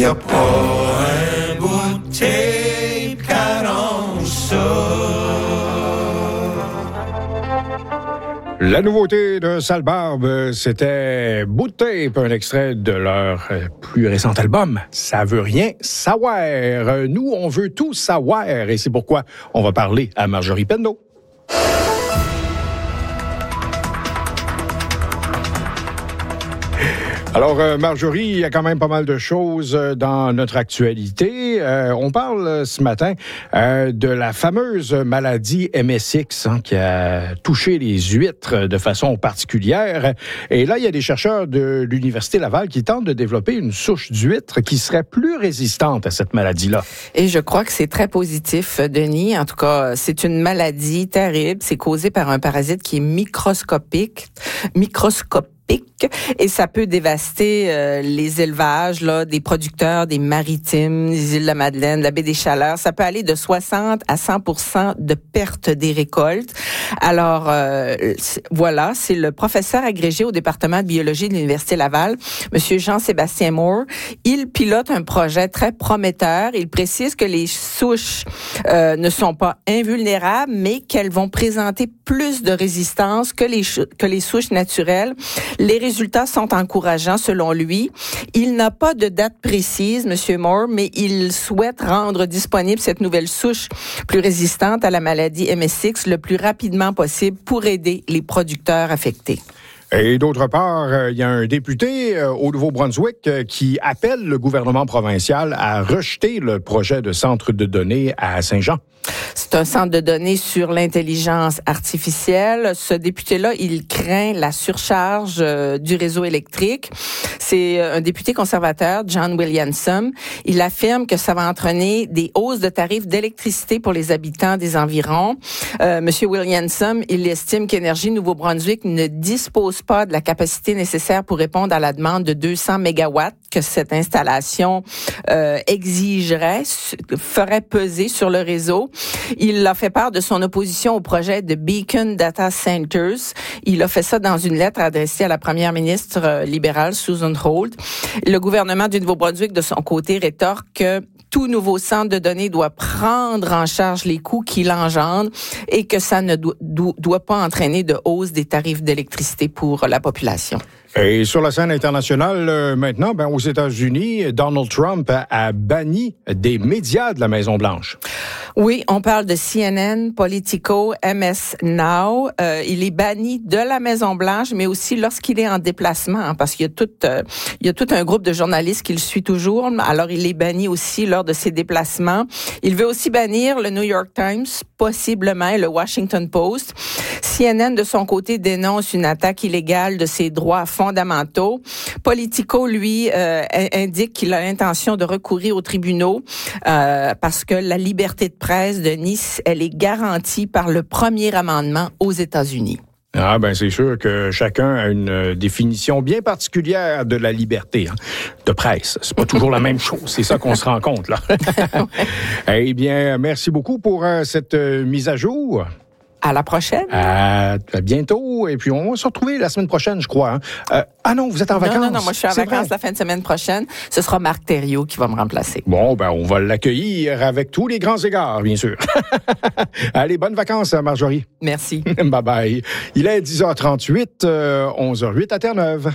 y'a pas un bout de tape qui arrange ça. La nouveauté de Sale Barbe, c'était Bout de Tape, un extrait de leur plus récent album. Ça veut rien savoir. Nous, on veut tout savoir et c'est pourquoi on va parler à Marjorie Penneau. Alors, Marjorie, il y a quand même pas mal de choses dans notre actualité. On parle ce matin de la fameuse maladie MSX qui a touché les huîtres de façon particulière. Et là, il y a des chercheurs de l'Université Laval qui tentent de développer une souche d'huîtres qui serait plus résistante à cette maladie-là. Et je crois que c'est très positif, Denis. En tout cas, c'est une maladie terrible. C'est causé par un parasite qui est microscopique, et ça peut dévaster les élevages là, des producteurs des Maritimes, des îles de la Madeleine, de la baie des Chaleurs. Ça peut aller de 60 à 100% de perte des récoltes. Alors, voilà, c'est le professeur agrégé au département de biologie de l'Université Laval, Monsieur Jean-Sébastien Moore. Il pilote un projet très prometteur. Il précise que les souches ne sont pas invulnérables, mais qu'elles vont présenter plus de résistance que les souches naturelles. Les résultats sont encourageants selon lui. Il n'a pas de date précise, M. Moore, mais il souhaite rendre disponible cette nouvelle souche plus résistante à la maladie MSX le plus rapidement possible pour aider les producteurs affectés. Et d'autre part, il y a un député au Nouveau-Brunswick qui appelle le gouvernement provincial à rejeter le projet de centre de données à Saint-Jean. C'est un centre de données sur l'intelligence artificielle. Ce député-là, il craint la surcharge du réseau électrique. C'est un député conservateur, John Williamson. Il affirme que ça va entraîner des hausses de tarifs d'électricité pour les habitants des environs. Monsieur Williamson, il estime qu'Énergie Nouveau-Brunswick ne dispose pas de la capacité nécessaire pour répondre à la demande de 200 mégawatts que cette installation exigerait, ferait peser sur le réseau. Il a fait part de son opposition au projet de Beacon Data Centers. Il a fait ça dans une lettre adressée à la première ministre libérale, Susan Holt. Le gouvernement du Nouveau-Brunswick, de son côté, rétorque que tout nouveau centre de données doit prendre en charge les coûts qu'il engendre et que ça ne doit pas entraîner de hausse des tarifs d'électricité pour la population. Et sur la scène internationale, maintenant, aux États-Unis, Donald Trump a banni des médias de la Maison-Blanche. Oui, on parle de CNN, Politico, MS Now. Il est banni de la Maison-Blanche, mais aussi lorsqu'il est en déplacement, parce qu'il y a tout un groupe de journalistes qui le suit toujours. Alors, il est banni aussi lors de ses déplacements. Il veut aussi bannir le New York Times, possiblement, et le Washington Post. CNN, de son côté, dénonce une attaque illégale de ses droits fondamentaux. Politico, lui, indique qu'il a l'intention de recourir aux tribunaux parce que la liberté de presse de Nice, elle est garantie par le premier amendement aux États-Unis. Ah c'est sûr que chacun a une définition bien particulière de la liberté de presse. C'est pas toujours la même chose, c'est ça qu'on se rend compte là. Eh bien, merci beaucoup pour cette mise à jour. À la prochaine. À bientôt. Et puis, on va se retrouver la semaine prochaine, je crois. Non, vous êtes en vacances? Non, moi, je suis en vacances la fin de semaine prochaine. Ce sera Marc Thériault qui va me remplacer. Bon, on va l'accueillir avec tous les grands égards, bien sûr. Allez, bonnes vacances, Marjorie. Merci. Bye-bye. Il est 10h38, 11h08 à Terre-Neuve.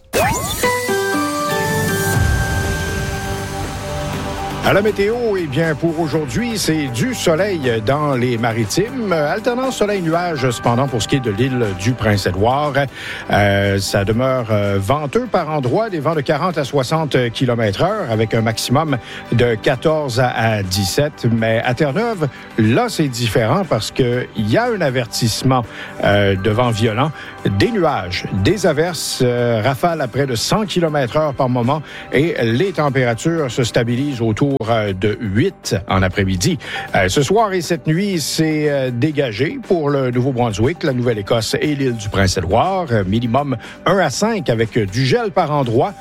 À la météo, pour aujourd'hui, c'est du soleil dans les Maritimes. Alternance soleil-nuage, cependant, pour ce qui est de l'île du Prince-Édouard. Ça demeure venteux par endroits, des vents de 40 à 60 km/h, avec un maximum de 14 à 17. Mais à Terre-Neuve, là, c'est différent parce qu'il y a un avertissement de vent violent, des nuages, des averses, rafales à près de 100 km/h par moment, et les températures se stabilisent autour de 8 en après-midi. Ce soir et cette nuit, c'est dégagé pour le Nouveau-Brunswick, la Nouvelle-Écosse et l'île du Prince-Édouard. Minimum 1 à 5 avec du gel par endroits.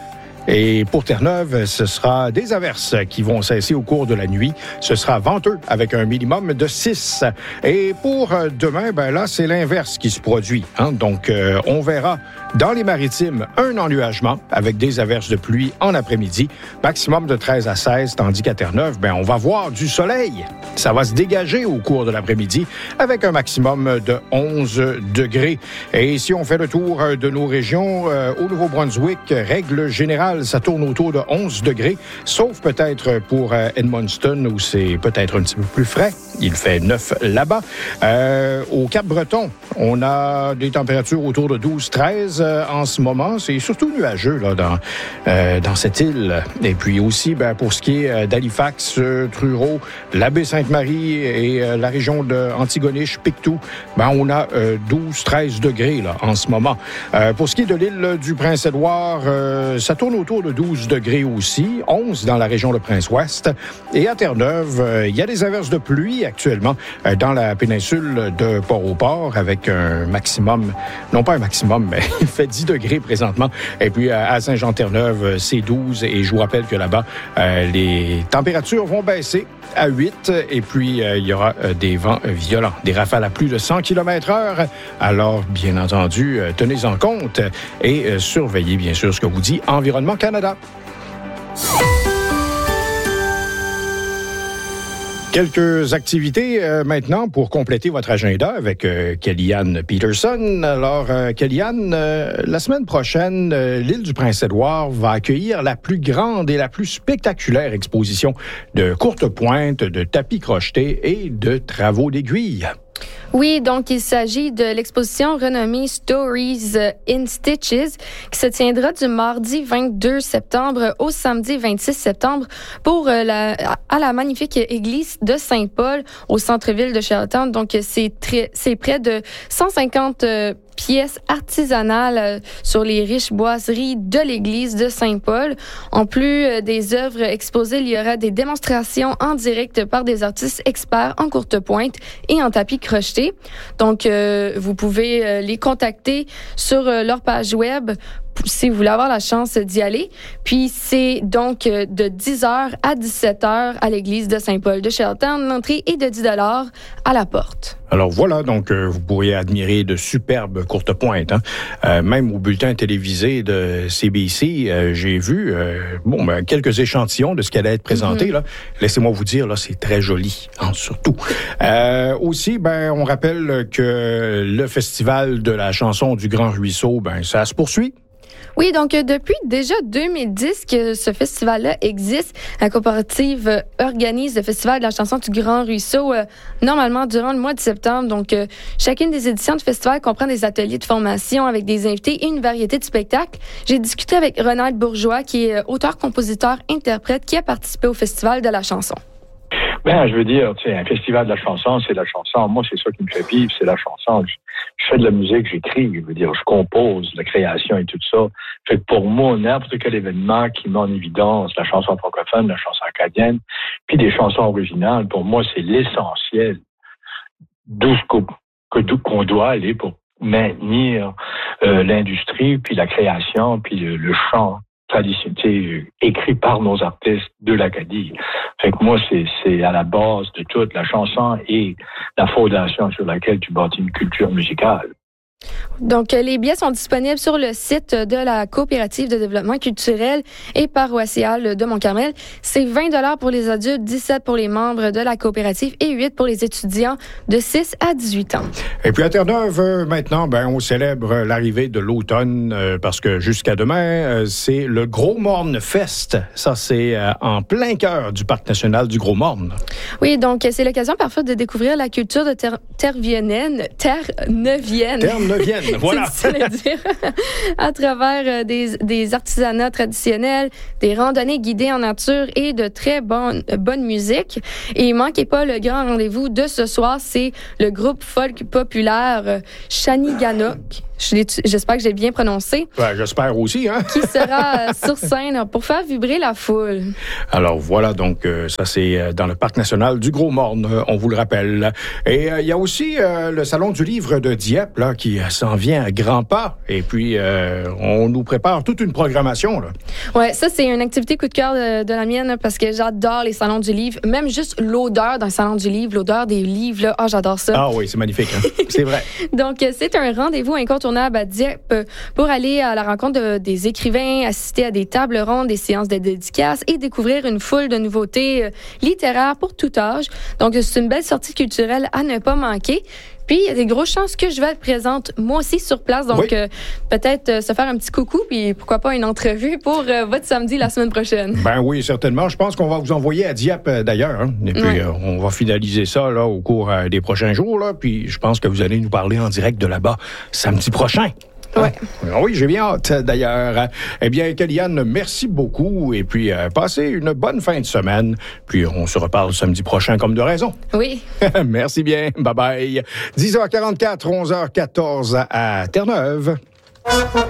Et pour Terre-Neuve, ce sera des averses qui vont cesser au cours de la nuit. Ce sera venteux avec un minimum de 6. Et pour demain, là, c'est l'inverse qui se produit. Donc, on verra dans les maritimes un ennuagement avec des averses de pluie en après-midi, maximum de 13 à 16, tandis qu'à Terre-Neuve, on va voir du soleil. Ça va se dégager au cours de l'après-midi avec un maximum de 11 degrés. Et si on fait le tour de nos régions, au Nouveau-Brunswick, règle générale, ça tourne autour de 11 degrés, sauf peut-être pour Edmundston, où c'est peut-être un petit peu plus frais. Il fait 9 là-bas. Au Cap-Breton, on a des températures autour de 12-13 en ce moment. C'est surtout nuageux là, dans cette île. Et puis aussi, pour ce qui est d'Halifax, Truro, la baie Sainte-Marie et la région de Antigonish, Pictou, on a 12-13 degrés là, en ce moment. Pour ce qui est de l'île du Prince-Édouard, ça tourne autour de 12 degrés aussi, 11 dans la région de Prince-Ouest. Et à Terre-Neuve, il y a des averses de pluie actuellement dans la péninsule de Port-au-Port avec un maximum, non pas un maximum, mais il fait 10 degrés présentement. Et puis à Saint-Jean-Terre-Neuve, c'est 12. Et je vous rappelle que là-bas, les températures vont baisser à 8. Et puis, il y aura des vents violents, des rafales à plus de 100 km/h. Alors, bien entendu, tenez-en compte et surveillez bien sûr ce que vous dit Environnement Canada. Quelques activités maintenant pour compléter votre agenda avec Kellyanne Peterson. Alors, Kellyanne, la semaine prochaine, l'île du Prince-Édouard va accueillir la plus grande et la plus spectaculaire exposition de courte pointe, de tapis crochetés et de travaux d'aiguille. Oui, donc il s'agit de l'exposition renommée Stories in Stitches qui se tiendra du mardi 22 septembre au samedi 26 septembre à la magnifique église de Saint-Paul au centre-ville de Charlottetown. Donc c'est près de 150 pièces artisanales sur les riches boiseries de l'église de Saint-Paul. En plus des œuvres exposées, il y aura des démonstrations en direct par des artistes experts en courte pointe et en tapis crocheté. Donc, vous pouvez les contacter sur leur page web si vous voulez avoir la chance d'y aller. Puis, c'est donc de 10h à 17h à l'église de Saint-Paul de Charlottetown. L'entrée est de 10 $ à la porte. Alors voilà, donc vous pourriez admirer de superbes courtes pointes. Même au bulletin télévisé de CBC, j'ai vu quelques échantillons de ce qui allait être présenté. Là. Laissez-moi vous dire, là, c'est très joli, surtout. Aussi, on rappelle que le Festival de la chanson du Grand Ruisseau, ça se poursuit. Oui, donc depuis déjà 2010 que ce festival-là existe, la coopérative organise le Festival de la chanson du Grand Ruisseau normalement durant le mois de septembre. Donc, chacune des éditions du festival comprend des ateliers de formation avec des invités et une variété de spectacles. J'ai discuté avec Ronald Bourgeois, qui est auteur, compositeur, interprète, qui a participé au Festival de la chanson. Je veux dire, un festival de la chanson, c'est la chanson. Moi, c'est ça qui me fait vivre, c'est la chanson. Je fais de la musique, j'écris, je veux dire, je compose, la création et tout ça. Fait que pour moi, n'importe quel événement qui met en évidence la chanson francophone, la chanson acadienne, puis des chansons originales, pour moi, c'est l'essentiel d'où qu'on doit aller pour maintenir l'industrie, puis la création, puis le chant traditionnel écrit par nos artistes de l'Acadie. Fait que moi, c'est à la base de toute la chanson et la fondation sur laquelle tu bâtis une culture musicale. Donc, les billets sont disponibles sur le site de la coopérative de développement culturel et paroissial de Mont-Carmel. C'est 20 $ pour les adultes, 17 pour les membres de la coopérative et 8 pour les étudiants de 6 à 18 ans. Et puis à Terre-Neuve, maintenant, on célèbre l'arrivée de l'automne parce que jusqu'à demain, c'est le Gros Morne Fest. Ça, c'est en plein cœur du Parc national du Gros Morne. Oui, donc c'est l'occasion parfois de découvrir la culture de Terre-Neuvienne. Voilà. C'est difficile à dire. À travers des artisanats traditionnels, des randonnées guidées en nature et de très bonne musique. Et manquez pas le grand rendez-vous de ce soir, c'est le groupe folk populaire Shaniganock. J'espère que j'ai bien prononcé. J'espère aussi, Qui sera sur scène pour faire vibrer la foule. Alors voilà, donc ça c'est dans le Parc national du Gros Morne, on vous le rappelle. Et il y a aussi le Salon du livre de Dieppe, là, qui s'en vient à grands pas. Et puis, on nous prépare toute une programmation, là. Ouais, ça, c'est une activité coup de cœur de la mienne, parce que j'adore les salons du livre. Même juste l'odeur d'un salon du livre, l'odeur des livres, là. J'adore ça. Ah oui, c'est magnifique, hein? C'est vrai. Donc, c'est un rendez-vous incontournable à Dieppe pour aller à la rencontre des écrivains, assister à des tables rondes, des séances de dédicaces et découvrir une foule de nouveautés littéraires pour tout âge. Donc, c'est une belle sortie culturelle à ne pas manquer. Puis, il y a des grosses chances que je vais être présente, moi aussi, sur place. Donc, oui. Peut-être se faire un petit coucou, puis pourquoi pas une entrevue pour votre samedi la semaine prochaine. Ben oui, certainement. Je pense qu'on va vous envoyer à Dieppe, d'ailleurs. Hein? Et puis, on va finaliser ça là, au cours des prochains jours. Là. Puis, je pense que vous allez nous parler en direct de là-bas samedi prochain. Ouais. Oui, j'ai bien hâte, d'ailleurs. Eh bien, Kellyanne, merci beaucoup. Et puis, passez une bonne fin de semaine. Puis, on se reparle samedi prochain comme de raison. Oui. Merci bien. Bye-bye. 10h44, 11h14 à Terre-Neuve.